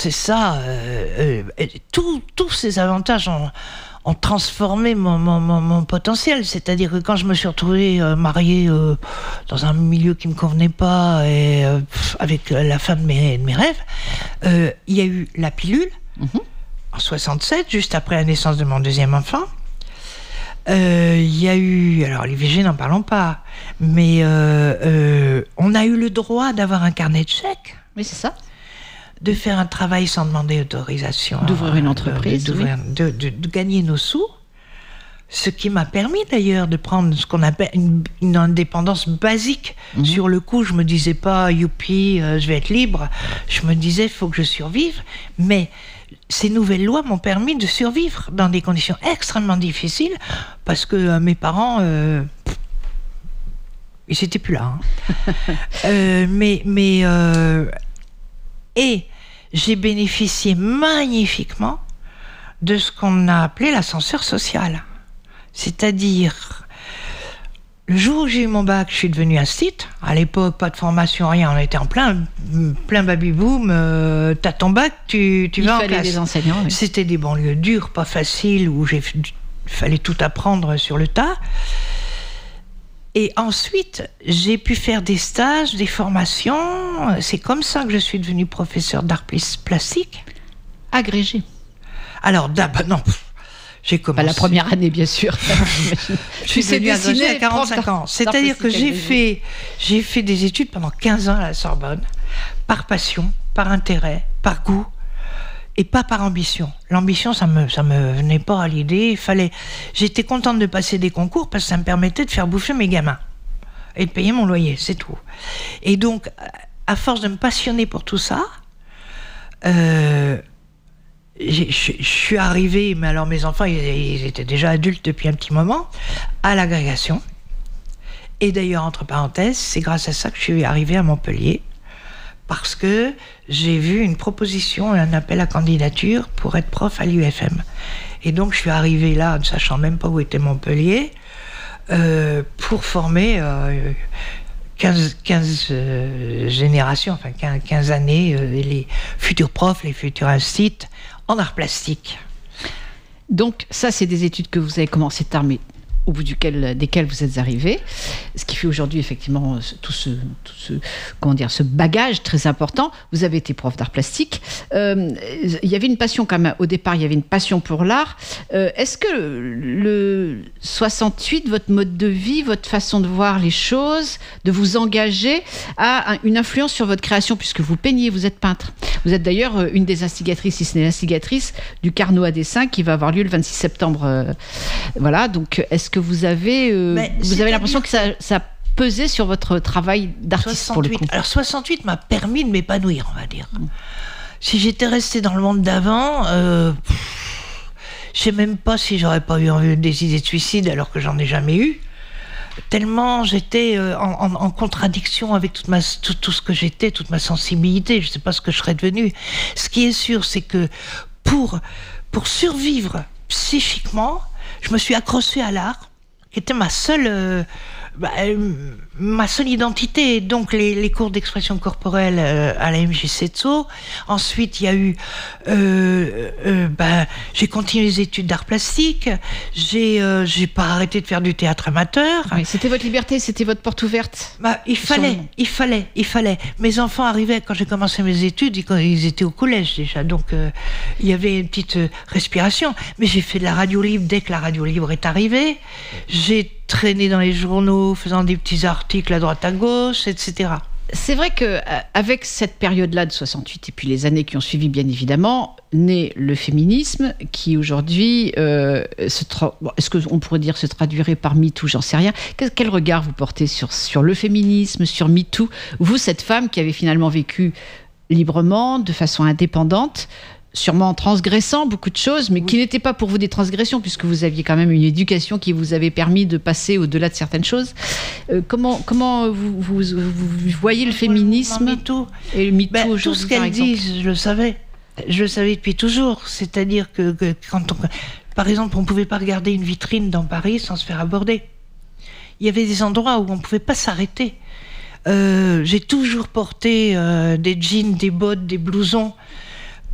c'est ça. Tous ces avantages ont transformé mon potentiel. C'est-à-dire que quand je me suis retrouvée mariée dans un milieu qui ne me convenait pas et avec la femme de mes rêves, il y a eu la pilule en 67, juste après la naissance de mon deuxième enfant. Il y a eu, alors l'IVG n'en parlons pas, mais on a eu le droit d'avoir un carnet de chèques. Oui, c'est ça. De faire un travail sans demander autorisation. D'ouvrir une entreprise. De gagner nos sous. Ce qui m'a permis d'ailleurs de prendre ce qu'on appelle une indépendance basique. Sur le coup, je me disais pas, youpi, je vais être libre. Je me disais, il faut que je survive. Mais ces nouvelles lois m'ont permis de survivre dans des conditions extrêmement difficiles parce que mes parents, ils n'étaient plus là. Et j'ai bénéficié magnifiquement de ce qu'on a appelé l'ascenseur social. C'est-à-dire, le jour où j'ai eu mon bac, je suis devenue instite. À l'époque, pas de formation, rien. On était en plein baby-boom. T'as ton bac, tu vas en classe. Il fallait des enseignants. Oui. C'était des banlieues dures, pas faciles, où il fallait tout apprendre sur le tas. Et ensuite, j'ai pu faire des stages, des formations. C'est comme ça que je suis devenue professeure d'art plastique. Agrégée. Alors, non, j'ai commencé... Pas la première année, bien sûr. Je suis devenue agrégée à 45 ans. C'est-à-dire que j'ai fait des études pendant 15 ans à la Sorbonne, par passion, par intérêt, par goût, et pas par ambition. L'ambition, ça me venait pas à l'idée. J'étais contente de passer des concours parce que ça me permettait de faire bouffer mes gamins et de payer mon loyer, c'est tout. Et donc, à force de me passionner pour tout ça, je suis arrivée, mais alors mes enfants, ils étaient déjà adultes depuis un petit moment, à l'agrégation. Et d'ailleurs, entre parenthèses, c'est grâce à ça que je suis arrivée à Montpellier. Parce que j'ai vu une proposition, un appel à candidature pour être prof à l'UFM. Et donc je suis arrivée là, ne sachant même pas où était Montpellier, pour former 15 générations, enfin 15 années, les futurs profs, les futurs instituts en art plastique. Donc ça, c'est des études que vous avez commencé tard, mais au bout desquels vous êtes arrivé, ce qui fait aujourd'hui effectivement tout ce bagage très important. Vous avez été prof d'art plastique. Il y avait une passion quand même, au départ, il y avait une passion pour l'art. Est-ce que le 68, votre mode de vie, votre façon de voir les choses, de vous engager, a une influence sur votre création, puisque vous peignez, vous êtes peintre. Vous êtes d'ailleurs une des instigatrices, si ce n'est l'instigatrice, du Carnot à dessin qui va avoir lieu le 26 septembre. Voilà, donc est-ce que vous avez l'impression que ça pesait sur votre travail d'artiste 68, pour le coup? Alors 68 m'a permis de m'épanouir, on va dire. Si j'étais restée dans le monde d'avant, je sais même pas si j'aurais pas eu des idées de suicide alors que j'en ai jamais eu. Tellement j'étais en contradiction avec tout ce que j'étais, toute ma sensibilité. Je sais pas ce que je serais devenue. Ce qui est sûr, c'est que pour survivre psychiquement, je me suis accrochée à l'art, qui était ma seule identité. Donc les cours d'expression corporelle à la MJC de Sceaux. Ensuite, il y a eu j'ai continué les études d'art plastique. J'ai pas arrêté de faire du théâtre amateur. Oui, c'était votre liberté, c'était votre porte ouverte. Il fallait. Mes enfants arrivaient quand j'ai commencé mes études, ils étaient au collège déjà, donc il y avait une petite respiration. Mais j'ai fait de la radio libre dès que la radio libre est arrivée. J'ai traîné dans les journaux, faisant des petits articles à droite à gauche, etc. C'est vrai qu'avec cette période-là de 68 et puis les années qui ont suivi, bien évidemment, naît le féminisme qui aujourd'hui, est-ce qu'on pourrait dire se traduirait par MeToo, j'en sais rien. Quel regard vous portez sur le féminisme, sur MeToo? Vous, cette femme qui avait finalement vécu librement, de façon indépendante, sûrement en transgressant beaucoup de choses, mais qui n'étaient pas pour vous des transgressions, puisque vous aviez quand même une éducation qui vous avait permis de passer au-delà de certaines choses. Comment vous voyez le féminisme et le MeToo aujourd'hui, tout ce qu'elle dit, je le savais. Je le savais depuis toujours. C'est-à-dire que quand par exemple, on ne pouvait pas regarder une vitrine dans Paris sans se faire aborder. Il y avait des endroits où on ne pouvait pas s'arrêter. J'ai toujours porté des jeans, des bottes, des blousons.